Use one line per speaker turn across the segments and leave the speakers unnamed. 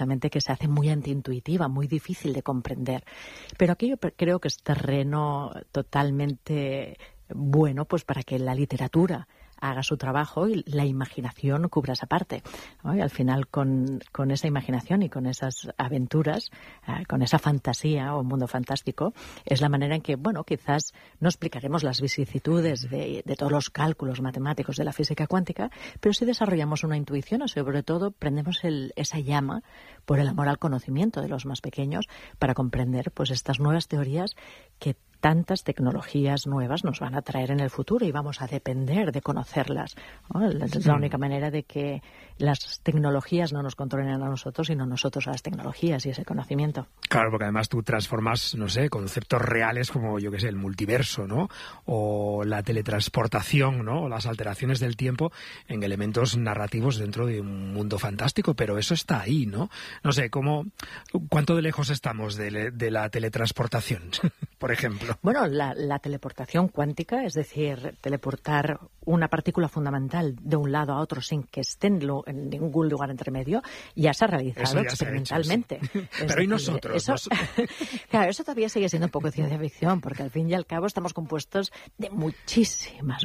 que se hace muy antiintuitiva, muy difícil de comprender. Pero aquello creo que es terreno totalmente bueno pues para que la literatura haga su trabajo y la imaginación cubra esa parte, ¿no? Y al final con esa imaginación y con esas aventuras, con esa fantasía o mundo fantástico, es la manera en que, bueno, quizás no explicaremos las vicisitudes de todos los cálculos matemáticos de la física cuántica, pero sí desarrollamos una intuición o sobre todo prendemos esa llama por el amor al conocimiento de los más pequeños para comprender pues estas nuevas teorías que tantas tecnologías nuevas nos van a traer en el futuro y vamos a depender de conocerlas, ¿no? Es la única manera de que las tecnologías no nos controlen a nosotros, sino nosotros a las tecnologías y ese conocimiento.
Claro, porque además tú transformas, no sé, conceptos reales como, yo qué sé, el multiverso, ¿no? O la teletransportación, ¿no? O las alteraciones del tiempo en elementos narrativos dentro de un mundo fantástico, pero eso está ahí, ¿no? No sé, ¿cuánto de lejos estamos de la teletransportación, por ejemplo?
Bueno, la teleportación cuántica, es decir, teleportar una partícula fundamental de un lado a otro sin que esté en ningún lugar entre medio, ya se ha realizado experimentalmente.
Se ha hecho, sí. Pero ¿y nosotros?
Claro, eso todavía sigue siendo un poco de ciencia ficción, porque al fin y al cabo estamos compuestos de muchísimas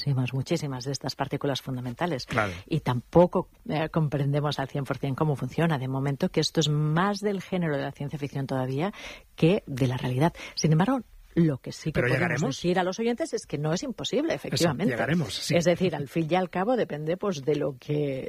de estas partículas fundamentales.
Claro.
Y tampoco comprendemos al 100% cómo funciona. De momento que esto es más del género de la ciencia ficción todavía que de la realidad. Sin embargo, lo que sí que podemos decir a los oyentes es que no es imposible, efectivamente.
Eso, llegaremos, sí.
Es decir, al fin y al cabo depende pues de lo que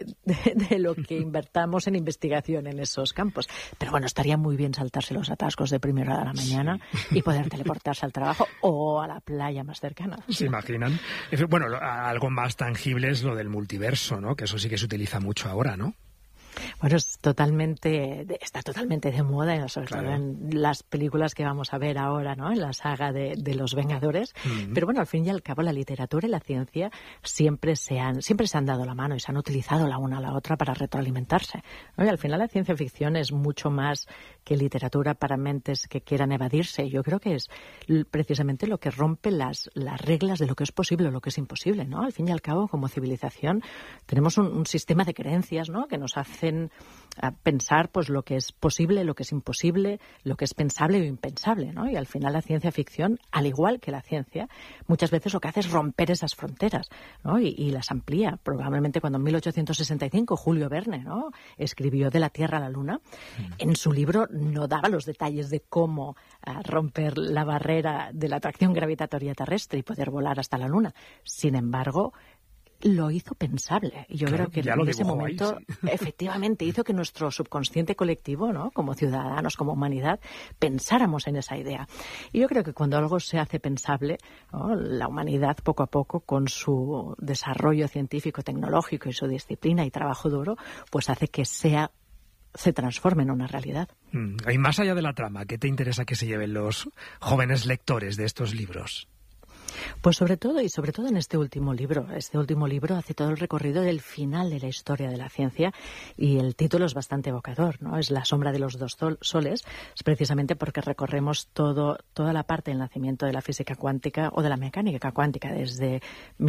invertamos en investigación en esos campos. Pero bueno, estaría muy bien saltarse los atascos de primera hora de la mañana y poder teleportarse al trabajo o a la playa más cercana.
¿Se imaginan? Bueno, algo más tangible es lo del multiverso, ¿no? Que eso sí que se utiliza mucho ahora, ¿no?
Bueno, está totalmente de moda, sobre todo en las películas que vamos a ver ahora, ¿no? En la saga de los Vengadores. Pero bueno, al fin y al cabo la literatura y la ciencia siempre se han dado la mano y se han utilizado la una a la otra para retroalimentarse, ¿no? Y al final la ciencia ficción es mucho más que literatura para mentes que quieran evadirse. Yo creo que es precisamente lo que rompe las reglas de lo que es posible o lo que es imposible, ¿no? Al fin y al cabo, como civilización, tenemos un sistema de creencias, ¿no? Que nos hacen a pensar pues lo que es posible, lo que es imposible, lo que es pensable o impensable, ¿no? Y al final la ciencia ficción, al igual que la ciencia, muchas veces lo que hace es romper esas fronteras, ¿no? Y las amplía. Probablemente cuando en 1865 Julio Verne, ¿no? escribió De la Tierra a la Luna, en su libro no daba los detalles de cómo romper la barrera de la atracción gravitatoria terrestre y poder volar hasta la Luna. Sin embargo, lo hizo pensable. Y yo creo que en ese momento, efectivamente, hizo que nuestro subconsciente colectivo, ¿no? Como ciudadanos, como humanidad, pensáramos en esa idea. Y yo creo que cuando algo se hace pensable, ¿no? La humanidad, poco a poco, con su desarrollo científico, tecnológico y su disciplina y trabajo duro, pues hace que se transforme en una realidad.
Y más allá de la trama, ¿qué te interesa que se lleven los jóvenes lectores de estos libros?
Pues sobre todo en este último libro. Este último libro hace todo el recorrido del final de la historia de la ciencia y el título es bastante evocador, ¿no? Es La sombra de los dos soles, es precisamente porque recorremos toda la parte del nacimiento de la física cuántica o de la mecánica cuántica desde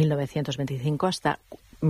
1925 hasta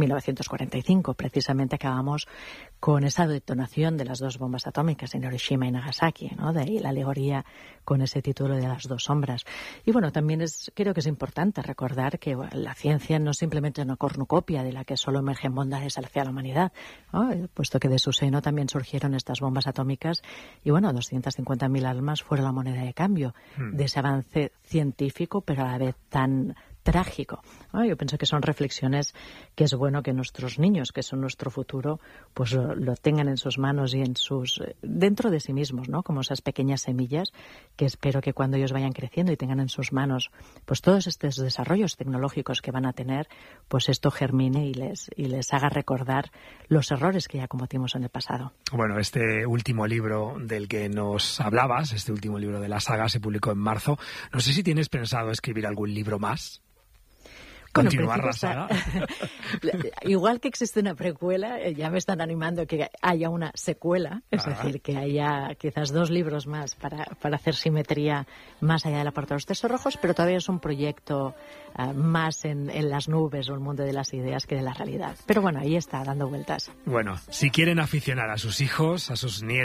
1945. Precisamente acabamos con esa detonación de las dos bombas atómicas en Hiroshima y Nagasaki, ¿no? De ahí la alegoría con ese título de Las dos sombras. Y bueno, también creo que es importante recordar que la ciencia no es simplemente una cornucopia de la que solo emergen bondades hacia la humanidad, ¿no? Puesto que de su seno también surgieron estas bombas atómicas y bueno, 250.000 almas fueron la moneda de cambio de ese avance científico, pero a la vez tan trágico, ¿no? Yo pienso que son reflexiones que es bueno que nuestros niños, que son nuestro futuro, pues lo tengan en sus manos y dentro de sí mismos, ¿no? Como esas pequeñas semillas que espero que cuando ellos vayan creciendo y tengan en sus manos pues todos estos desarrollos tecnológicos que van a tener, pues esto germine y les haga recordar los errores que ya cometimos en el pasado.
Bueno, este último libro del que nos hablabas, este último libro de la saga, se publicó en marzo. No sé si tienes pensado escribir algún libro más. continuar la saga.
Igual que existe una precuela, ya me están animando que haya una secuela, es decir, que haya quizás 2 libros más para hacer simetría más allá de la Puerta de los Tesoros Rojos, pero todavía es un proyecto más en las nubes o el mundo de las ideas que de la realidad. Pero bueno, ahí está, dando vueltas.
Bueno, si quieren aficionar a sus hijos, a sus nietos,